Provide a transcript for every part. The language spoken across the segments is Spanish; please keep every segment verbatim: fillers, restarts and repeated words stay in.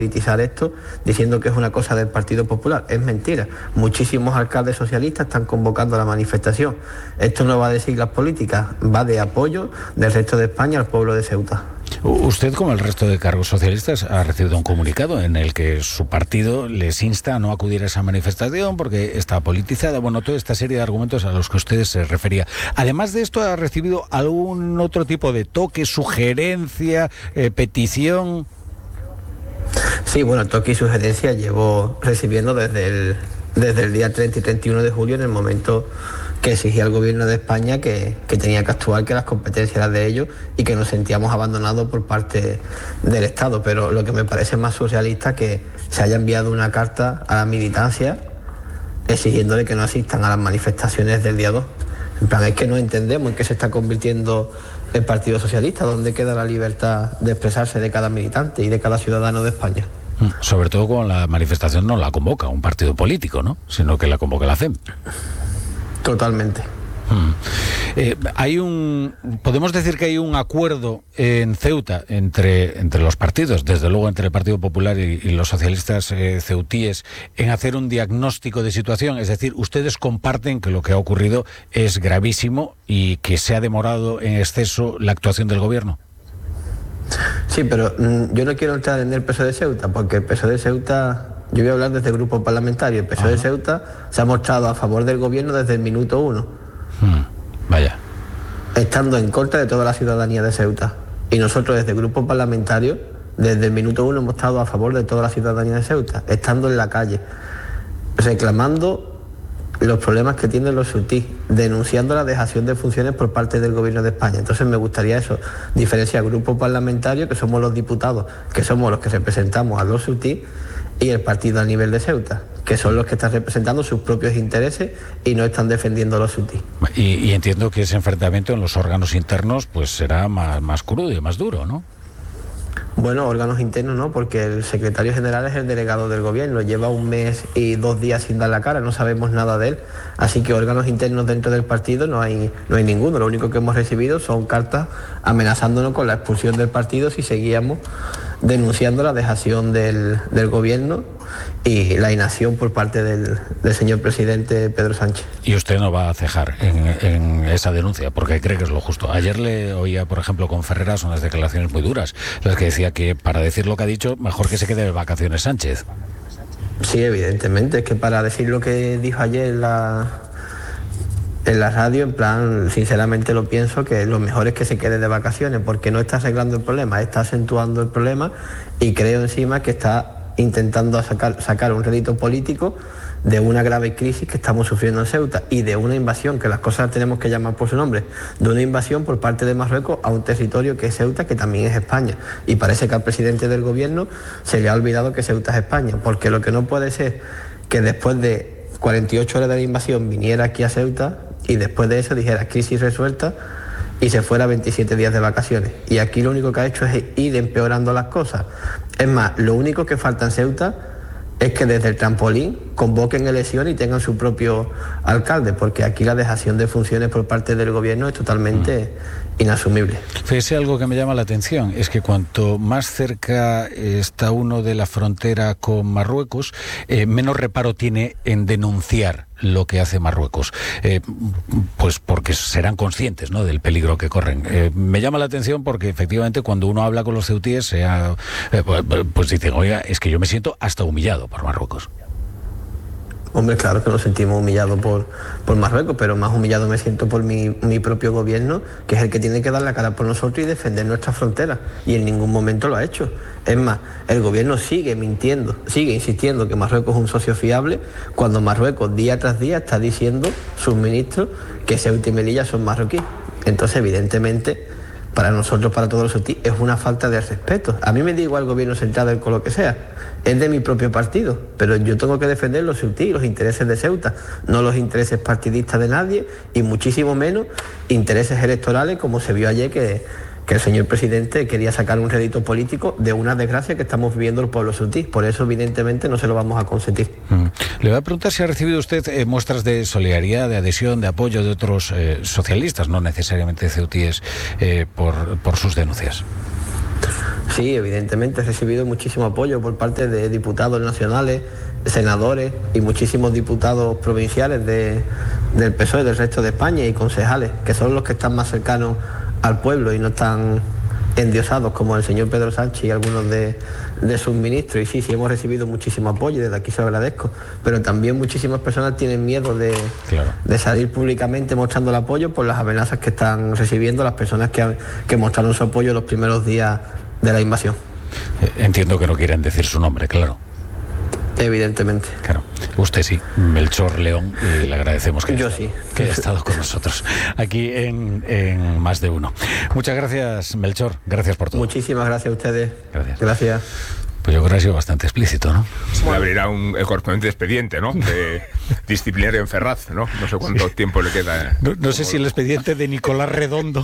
politizar esto diciendo que es una cosa del Partido Popular. Es mentira. Muchísimos alcaldes socialistas están convocando a la manifestación. Esto no va de siglas políticas, va de apoyo del resto de España al pueblo de Ceuta. Usted, como el resto de cargos socialistas, ha recibido un comunicado en el que su partido les insta a no acudir a esa manifestación porque está politizada. Bueno, toda esta serie de argumentos a los que usted se refería. Además de esto, ¿ha recibido algún otro tipo de toque, sugerencia, eh, petición? Sí, bueno, toque y sugerencia llevo recibiendo desde el, desde el día treinta y treinta y uno de julio, en el momento que exigía al gobierno de España que, que tenía que actuar, que las competencias eran de ellos y que nos sentíamos abandonados por parte del Estado. Pero lo que me parece más surrealista es que se haya enviado una carta a la militancia exigiéndole que no asistan a las manifestaciones del día dos. En plan, es que no entendemos en qué se está convirtiendo el Partido Socialista, dónde queda la libertad de expresarse de cada militante y de cada ciudadano de España. Sobre todo cuando la manifestación no la convoca un partido político, ¿no? Sino que la convoca la C E M. Totalmente. Hmm. Eh, hay un, podemos decir que hay un acuerdo en Ceuta entre, entre los partidos, desde luego entre el Partido Popular y, y los socialistas eh, ceutíes, en hacer un diagnóstico de situación. Es decir, ustedes comparten que lo que ha ocurrido es gravísimo y que se ha demorado en exceso la actuación del gobierno. Sí, pero mmm, yo no quiero entrar en el P S O E de Ceuta, porque el P S O E de Ceuta, yo voy a hablar desde el grupo parlamentario, el P S O E de Ceuta se ha mostrado a favor del gobierno desde el minuto uno. Hmm, vaya. Estando en contra de toda la ciudadanía de Ceuta. Y nosotros desde el grupo parlamentario, desde el minuto uno hemos estado a favor de toda la ciudadanía de Ceuta, estando en la calle, reclamando los problemas que tienen los surtís, denunciando la dejación de funciones por parte del gobierno de España. Entonces me gustaría eso, diferenciar grupo parlamentario, que somos los diputados, que somos los que representamos a los surtís, y el partido a nivel de Ceuta, que son los que están representando sus propios intereses y no están defendiendo a los surtís. Y, y entiendo que ese enfrentamiento en los órganos internos pues será más, más crudo y más duro, ¿no? Bueno, órganos internos no, porque el secretario general es el delegado del gobierno, lleva un mes y dos días sin dar la cara, no sabemos nada de él, así que órganos internos dentro del partido no hay, no hay ninguno. Lo único que hemos recibido son cartas amenazándonos con la expulsión del partido si seguíamos denunciando la dejación del, del gobierno y la inacción por parte del, del señor presidente Pedro Sánchez. Y usted no va a cejar en, en esa denuncia porque cree que es lo justo. Ayer le oía, por ejemplo, con Ferreras unas declaraciones muy duras, las que decía que para decir lo que ha dicho, mejor que se quede de vacaciones Sánchez. Sí, evidentemente, es que para decir lo que dijo ayer en la, en la radio, en plan, sinceramente lo pienso, que lo mejor es que se quede de vacaciones, porque no está arreglando el problema, está acentuando el problema y creo encima que está intentando sacar, sacar un rédito político de una grave crisis que estamos sufriendo en Ceuta y de una invasión, que las cosas tenemos que llamar por su nombre, de una invasión por parte de Marruecos a un territorio que es Ceuta, que también es España. Y parece que al presidente del gobierno se le ha olvidado que Ceuta es España, porque lo que no puede ser que después de cuarenta y ocho horas de la invasión viniera aquí a Ceuta y después de eso dijera crisis resuelta y se fuera veintisiete días de vacaciones. Y aquí lo único que ha hecho es ir empeorando las cosas. Es más, lo único que falta en Ceuta es que desde el trampolín convoquen elecciones y tengan su propio alcalde, porque aquí la dejación de funciones por parte del gobierno es totalmente mm. inasumible. Fíjese, algo que me llama la atención es que cuanto más cerca está uno de la frontera con Marruecos, eh, menos reparo tiene en denunciar lo que hace Marruecos, eh, pues porque serán conscientes, ¿no?, del peligro que corren. Eh, me llama la atención porque efectivamente cuando uno habla con los ceutíes, sea, eh, pues, pues dicen, oiga, es que yo me siento hasta humillado por Marruecos. Hombre, claro que nos sentimos humillados por, por Marruecos, pero más humillado me siento por mi, mi propio gobierno, que es el que tiene que dar la cara por nosotros y defender nuestras fronteras, y en ningún momento lo ha hecho. Es más, el gobierno sigue mintiendo, sigue insistiendo que Marruecos es un socio fiable, cuando Marruecos día tras día está diciendo, sus ministros, que Ceuta y Melilla son marroquíes. Entonces, evidentemente, para nosotros, para todos los surtís, es una falta de respeto. A mí me da igual el gobierno central con lo que sea, es de mi propio partido, pero yo tengo que defender los surtís, los intereses de Ceuta, no los intereses partidistas de nadie y muchísimo menos intereses electorales, como se vio ayer que, que el señor presidente quería sacar un rédito político de una desgracia que estamos viviendo el pueblo surtí. Por eso, evidentemente, no se lo vamos a consentir. Mm. Le voy a preguntar si ha recibido usted eh, muestras de solidaridad, de adhesión, de apoyo de otros eh, socialistas, no necesariamente ceutíes, eh, por, por sus denuncias. Sí, evidentemente he recibido muchísimo apoyo por parte de diputados nacionales, senadores y muchísimos diputados provinciales de, del P S O E del resto de España y concejales, que son los que están más cercanos al pueblo y no están endiosados como el señor Pedro Sánchez y algunos de, de sus ministros. Y sí, sí hemos recibido muchísimo apoyo y desde aquí se lo agradezco, pero también muchísimas personas tienen miedo de, claro. de salir públicamente mostrando el apoyo por las amenazas que están recibiendo las personas que, han, que mostraron su apoyo los primeros días de la invasión. Entiendo que no quieren decir su nombre, claro. Evidentemente. Claro. Usted sí, Melchor León, y le agradecemos que, Yo haya, sí. que haya estado con nosotros aquí en, en Más de Uno. Muchas gracias, Melchor. Gracias por todo. Muchísimas gracias a ustedes. Gracias. Gracias. Pues yo creo que ha sido bastante explícito, ¿no? Se le abrirá un el correspondiente expediente, ¿no? De disciplinario en Ferraz, ¿no? No sé cuánto sí. tiempo le queda. No, no sé si el expediente de Nicolás Redondo.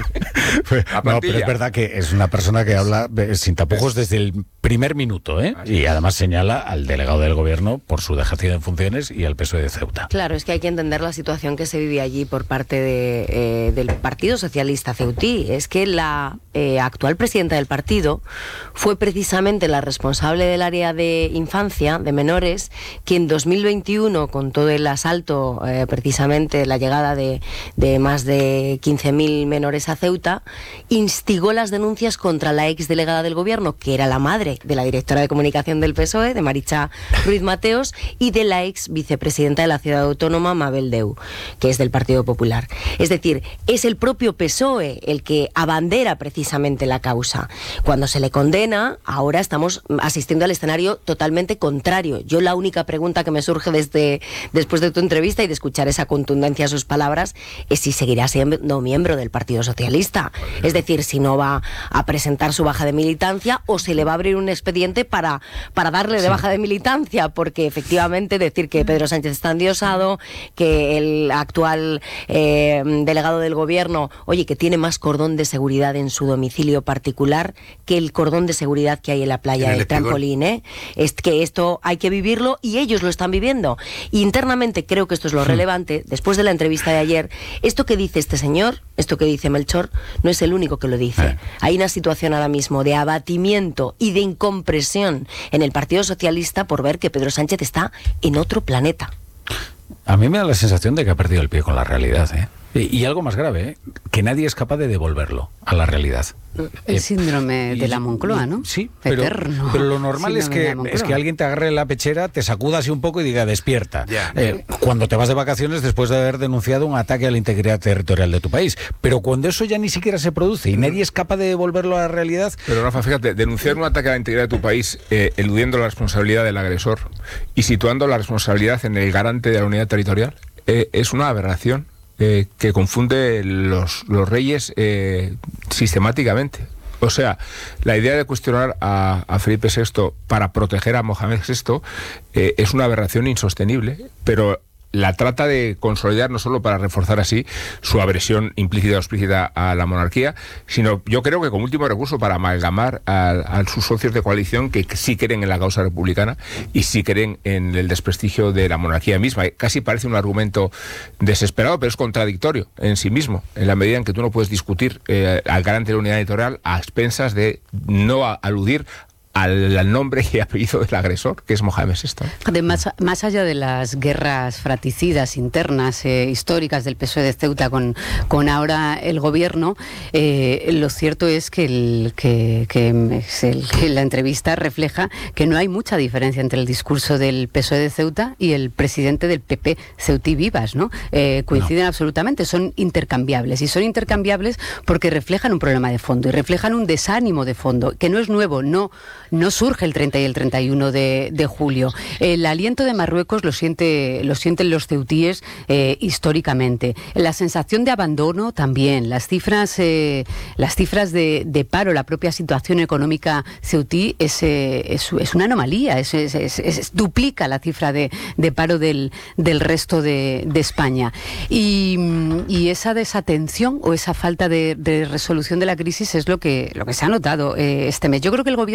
No, pero es verdad que es una persona que habla sin tapujos desde el primer minuto, ¿eh? Y además señala al delegado del gobierno por su dejación en funciones y al P S O E de Ceuta. Claro, es que hay que entender la situación que se vive allí por parte de, eh, del Partido Socialista ceutí. Es que la eh, actual presidenta del partido fue precisamente la responsable del área de infancia, de menores, que en dos mil veintiuno, con todo el asalto, eh, precisamente la llegada de, de más de quince mil menores a Ceuta, instigó las denuncias contra la ex delegada del gobierno, que era la madre de la directora de comunicación del P S O E, de Maricha Ruiz Mateos, y de la ex vicepresidenta de la ciudad autónoma, Mabel Deu, que es del Partido Popular. Es decir, es el propio P S O E el que abandera precisamente la causa. Cuando se le condena, ahora estamos asistiendo al escenario totalmente contrario. Yo la única pregunta que me surge desde después de tu entrevista y de escuchar esa contundencia a sus palabras es si seguirá siendo miembro del Partido Socialista. Es decir, si no va a presentar su baja de militancia o se le va a abrir un expediente para, para darle de baja de militancia, porque efectivamente decir que Pedro Sánchez está endiosado, que el actual eh, delegado del gobierno, oye, que tiene más cordón de seguridad en su domicilio particular que el cordón de seguridad que hay en la playa del trampolín, ¿eh? Es que esto hay que vivirlo y ellos lo están viviendo. Y internamente creo que esto es lo relevante. Después de la entrevista de ayer, esto que dice este señor, esto que dice Melchor, no es el único que lo dice. Eh. Hay una situación ahora mismo de abatimiento y de incompresión en el Partido Socialista por ver que Pedro Sánchez está en otro planeta. A mí me da la sensación de que ha perdido el pie con la realidad, ¿eh? Y, y algo más grave, ¿eh? Que nadie es capaz de devolverlo a la realidad. El síndrome eh, de la Moncloa, ¿no? Sí, pero, Eterno. pero lo normal es que, es que alguien te agarre la pechera, te sacuda así un poco y diga, despierta. Yeah. Eh, cuando te vas de vacaciones después de haber denunciado un ataque a la integridad territorial de tu país. Pero cuando eso ya ni siquiera se produce y nadie es capaz de devolverlo a la realidad... Pero Rafa, fíjate, denunciar un ataque a la integridad de tu país eh, eludiendo la responsabilidad del agresor y situando la responsabilidad en el garante de la unidad territorial eh, es una aberración. Eh, que confunde los, los reyes eh, sistemáticamente. O sea, la idea de cuestionar a, a Felipe sexto para proteger a Mohamed sexto eh, es una aberración insostenible, pero la trata de consolidar no solo para reforzar así su agresión implícita o explícita a la monarquía, sino yo creo que como último recurso para amalgamar a, a sus socios de coalición que sí creen en la causa republicana y sí creen en el desprestigio de la monarquía misma. Casi parece un argumento desesperado, pero es contradictorio en sí mismo, en la medida en que tú no puedes discutir eh, al garante de la unidad editorial a expensas de no a, aludir Al, al nombre y apellido del agresor, que es Mohamed sexto. Además, más allá de las guerras fratricidas internas eh, históricas del P S O E de Ceuta con, con ahora el gobierno, eh, lo cierto es que, el, que, que, el, que la entrevista refleja que no hay mucha diferencia entre el discurso del P S O E de Ceuta y el presidente del P P Ceutí Vivas, ¿no? Eh, coinciden no. absolutamente, son intercambiables y son intercambiables porque reflejan un problema de fondo y reflejan un desánimo de fondo que no es nuevo, no No surge el treinta y el treinta y uno de, de julio. El aliento de Marruecos lo, siente, lo sienten los ceutíes eh, históricamente. La sensación de abandono también. Las cifras, eh, las cifras de, de paro, la propia situación económica ceutí es, eh, es, es una anomalía. Es, es, es, es, duplica la cifra de, de paro del, del resto de, de España. Y, y esa desatención o esa falta de, de resolución de la crisis es lo que, lo que se ha notado eh, este mes. Yo creo que el gobierno ha,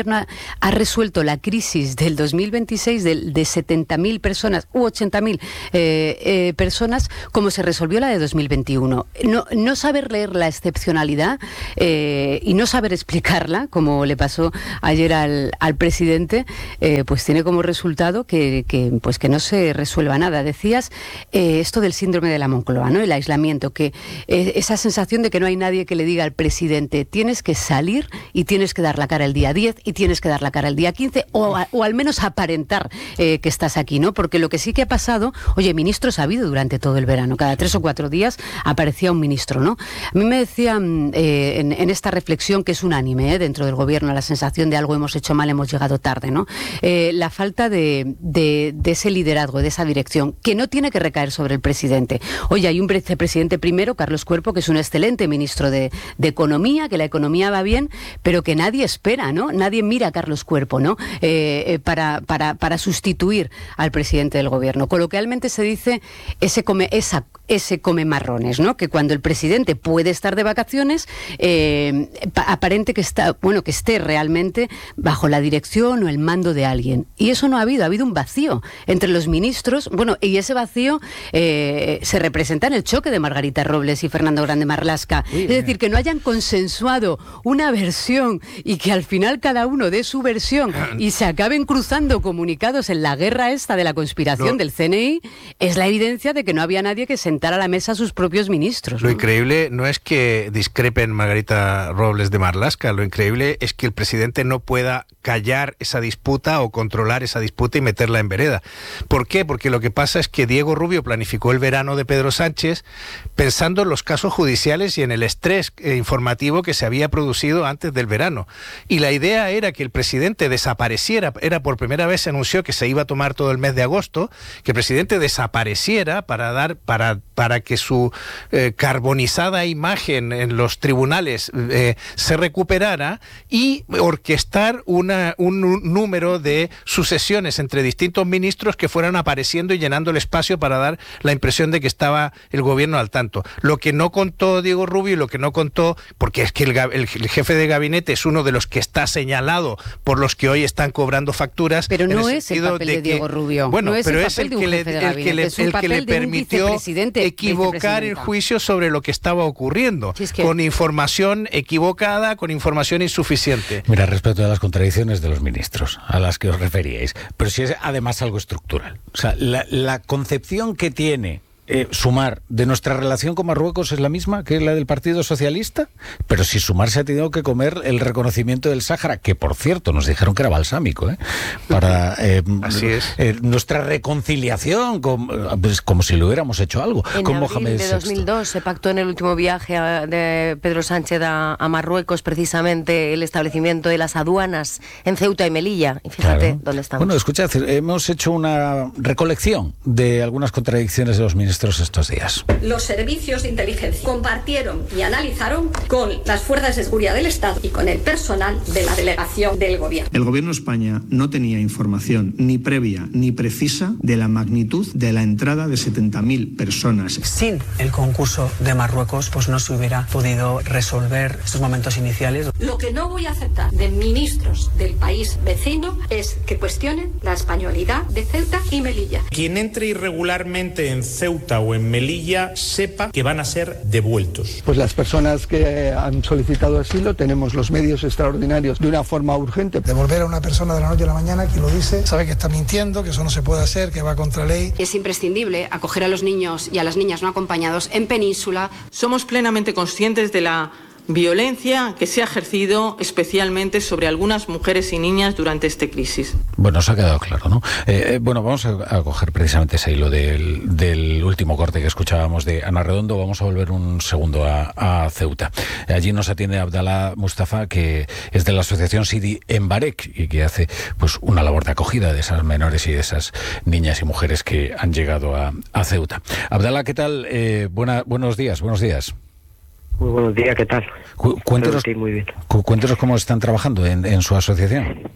ha resuelto la crisis del dos mil veintiséis de, de setenta mil personas u ochenta mil eh, eh, personas como se resolvió la de dos mil veintiuno. No, no saber leer la excepcionalidad eh, y no saber explicarla, como le pasó ayer al, al presidente, eh, pues tiene como resultado que, que, pues que no se resuelva nada. Decías eh, esto del síndrome de la Moncloa, ¿no? El aislamiento, que eh, esa sensación de que no hay nadie que le diga al presidente tienes que salir y tienes que dar la cara el día diez y tienes que dar la cara el día quince o, a, o al menos aparentar eh, que estás aquí, ¿no? Porque lo que sí que ha pasado, oye, ministros ha habido durante todo el verano, cada tres o cuatro días aparecía un ministro, ¿no? A mí me decían eh, en, en esta reflexión que es unánime eh, dentro del gobierno, la sensación de algo hemos hecho mal, hemos llegado tarde, ¿no? Eh, la falta de, de, de ese liderazgo, de esa dirección, que no tiene que recaer sobre el presidente. Oye, hay un vicepresidente primero, Carlos Cuerpo, que es un excelente ministro de, de Economía, que la economía va bien, pero que nadie espera, ¿no? Nadie mira a Carlos Cuerpo, ¿no? Eh, eh, para, para, para sustituir al presidente del gobierno. Coloquialmente se dice ese come, esa, ese come marrones, ¿no? Que cuando el presidente puede estar de vacaciones, eh, aparente que está, bueno, que esté realmente bajo la dirección o el mando de alguien. Y eso no ha habido, ha habido un vacío entre los ministros, bueno, y ese vacío eh, se representa en el choque de Margarita Robles y Fernando Grande Marlaska. Sí, es decir, que no hayan consensuado una versión y que al final cada uno dé su versión y se acaben cruzando comunicados en la guerra esta de la conspiración no. del C N I, es la evidencia de que no había nadie que sentara a la mesa a sus propios ministros. Lo ¿no? increíble no es que discrepen Margarita Robles de Marlaska, lo increíble es que el presidente no pueda callar esa disputa o controlar esa disputa y meterla en vereda. ¿Por qué? Porque lo que pasa es que Diego Rubio planificó el verano de Pedro Sánchez pensando en los casos judiciales y en el estrés eh, informativo que se había producido antes del verano. Y la idea era que el presidente desapareciera, era por primera vez se anunció que se iba a tomar todo el mes de agosto, que el presidente desapareciera para dar, para, para que su eh, carbonizada imagen en los tribunales eh, se recuperara y orquestar una, un, un número de sucesiones entre distintos ministros que fueran apareciendo y llenando el espacio para dar la impresión de que estaba el gobierno al tanto. Lo que no contó Diego Rubio y lo que no contó, porque es que el, el, el jefe de gabinete es uno de los que está señalado por los que hoy están cobrando facturas. Pero no el es el papel de, de Diego Rubio. Bueno, no es pero el es el que le, el que le, el que le permitió equivocar el juicio sobre lo que estaba ocurriendo, si es que... con información equivocada, con información insuficiente. Mira, respecto a las contradicciones de los ministros a las que os referíais, pero si es además algo estructural. O sea, la, la concepción que tiene Eh, Sumar de nuestra relación con Marruecos es la misma que la del Partido Socialista, pero si Sumar se ha tenido que comer el reconocimiento del Sáhara, que por cierto nos dijeron que era balsámico, ¿eh? para eh, Así es. eh, nuestra reconciliación, con, pues, como si lo hubiéramos hecho algo. En con abril Mohamed de dos mil dos se pactó en el último viaje a, de Pedro Sánchez a, a Marruecos precisamente el establecimiento de las aduanas en Ceuta y Melilla. Y fíjate claro. dónde estamos. Bueno, escucha, hemos hecho una recolección de algunas contradicciones de los ministros estos días. Los servicios de inteligencia compartieron y analizaron con las fuerzas de seguridad del Estado y con el personal de la delegación del gobierno. El gobierno de España no tenía información ni previa ni precisa de la magnitud de la entrada de setenta mil personas. Sin el concurso de Marruecos, pues no se hubiera podido resolver estos momentos iniciales. Lo que no voy a aceptar de ministros del país vecino es que cuestionen la españolidad de Ceuta y Melilla. Quien entre irregularmente en Ceuta o en Melilla sepa que van a ser devueltos. Pues las personas que han solicitado asilo tenemos los medios extraordinarios de una forma urgente. Devolver a una persona de la noche a la mañana, quien lo dice, sabe que está mintiendo, que eso no se puede hacer, que va contra ley. Es imprescindible acoger a los niños y a las niñas no acompañados en Península. Somos plenamente conscientes de la violencia que se ha ejercido especialmente sobre algunas mujeres y niñas durante esta crisis. Bueno, os ha quedado claro, ¿no? Eh, bueno, vamos a, a coger precisamente ese hilo del, del último corte que escuchábamos de Ana Redondo. Vamos a volver un segundo a, a Ceuta. Allí nos atiende Abdallah Mustafa, que es de la asociación Sidi Embarek y que hace pues una labor de acogida de esas menores y de esas niñas y mujeres que han llegado a, a Ceuta. Abdallah, ¿qué tal? Eh, buena, buenos días, buenos días. Muy buenos días, ¿qué tal? Cu cuéntenos, muy bien. Cu cuéntenos cómo están trabajando en, en su asociación.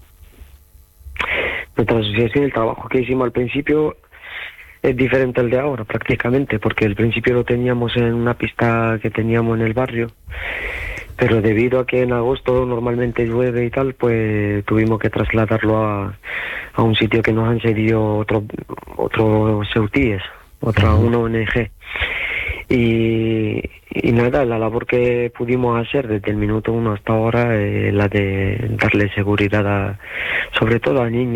Nuestra asociación, el trabajo que hicimos al principio es diferente al de ahora, prácticamente, porque al principio lo teníamos en una pista que teníamos en el barrio pero debido a que en agosto normalmente llueve y tal, pues tuvimos que trasladarlo a, a un sitio que nos han cedido otro, otro Ceutíes, otra, una O N G. Y, y nada, la labor que pudimos hacer desde el minuto uno hasta ahora es la de darle seguridad a, sobre todo a niños.